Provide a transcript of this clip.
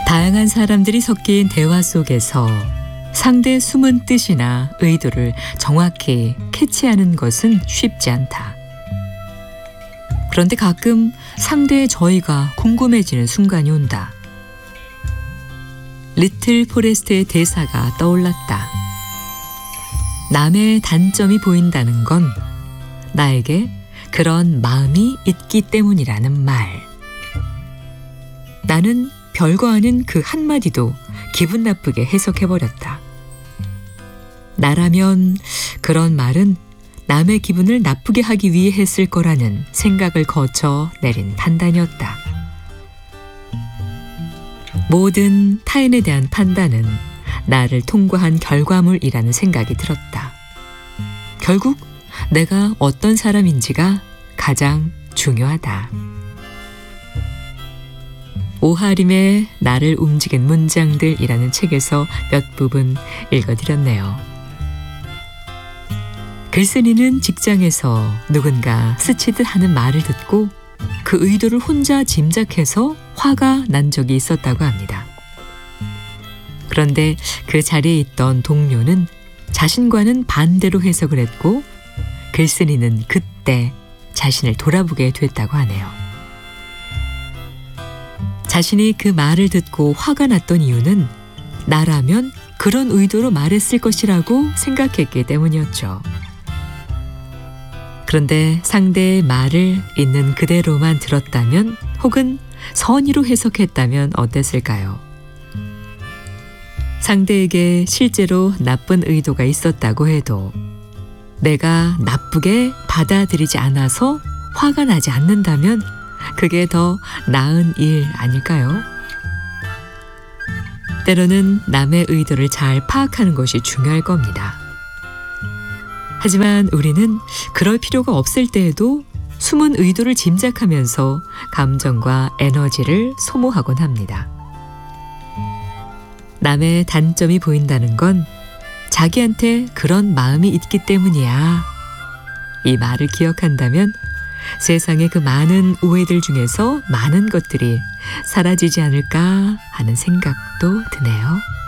다양한 사람들이 섞인 대화 속에서 상대의 숨은 뜻이나 의도를 정확히 캐치하는 것은 쉽지 않다. 그런데 가끔 상대의 저희가 궁금해지는 순간이 온다. 리틀 포레스트의 대사가 떠올랐다. 남의 단점이 보인다는 건 나에게 그런 마음이 있기 때문이라는 말. 나는 별거 아닌 그 한마디도 기분 나쁘게 해석해버렸다. 나라면 그런 말은 남의 기분을 나쁘게 하기 위해 했을 거라는 생각을 거쳐 내린 판단이었다. 모든 타인에 대한 판단은 나를 통과한 결과물이라는 생각이 들었다. 결국 내가 어떤 사람인지가 가장 중요하다. 오하림의 나를 움직인 문장들이라는 책에서 몇 부분 읽어드렸네요. 글쓴이는 직장에서 누군가 스치듯 하는 말을 듣고 그 의도를 혼자 짐작해서 화가 난 적이 있었다고 합니다. 그런데 그 자리에 있던 동료는 자신과는 반대로 해석을 했고 글쓴이는 그때 자신을 돌아보게 됐다고 하네요. 자신이 그 말을 듣고 화가 났던 이유는 나라면 그런 의도로 말했을 것이라고 생각했기 때문이었죠. 그런데 상대의 말을 있는 그대로만 들었다면 혹은 선의로 해석했다면 어땠을까요? 상대에게 실제로 나쁜 의도가 있었다고 해도 내가 나쁘게 받아들이지 않아서 화가 나지 않는다면 그게 더 나은 일 아닐까요? 때로는 남의 의도를 잘 파악하는 것이 중요할 겁니다. 하지만 우리는 그럴 필요가 없을 때에도 숨은 의도를 짐작하면서 감정과 에너지를 소모하곤 합니다. 남의 단점이 보인다는 건 자기한테 그런 마음이 있기 때문이야. 이 말을 기억한다면 세상의 그 많은 오해들 중에서 많은 것들이 사라지지 않을까 하는 생각도 드네요.